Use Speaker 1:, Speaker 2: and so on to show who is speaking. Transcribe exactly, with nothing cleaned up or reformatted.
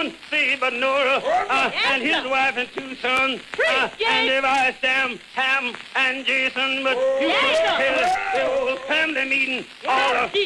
Speaker 1: none see but Nora uh, and his wife and two sons. Uh, and Levi, Sam, Ham, and Jason. But you should tell the old family meeting all of